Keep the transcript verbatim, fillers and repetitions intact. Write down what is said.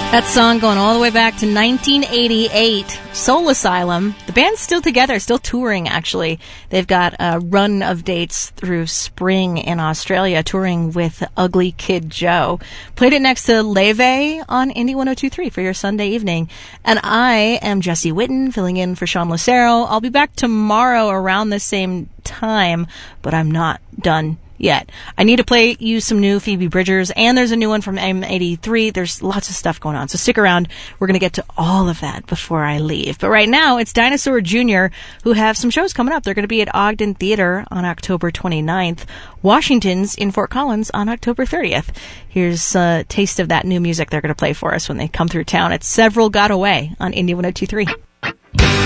That song going all the way back to nineteen eighty-eight. Soul Asylum. The band's still together, still touring, actually. They've got a run of dates through spring in Australia, touring with Ugly Kid Joe. Played it next to Leve on Indie one oh two point three for your Sunday evening. And I am Jesse Witten, filling in for Sean Lucero. I'll be back tomorrow around the same time, but I'm not done yet. I need to play you some new Phoebe Bridgers, and there's a new one from M eighty-three. There's lots of stuff going on, so stick around. We're going to get to all of that before I leave. But right now, it's Dinosaur Junior, who have some shows coming up. They're going to be at Ogden Theater on October twenty-ninth, Washington's in Fort Collins on October thirtieth. Here's a taste of that new music they're going to play for us when they come through town. It's Several Got Away on Indie one oh two point three.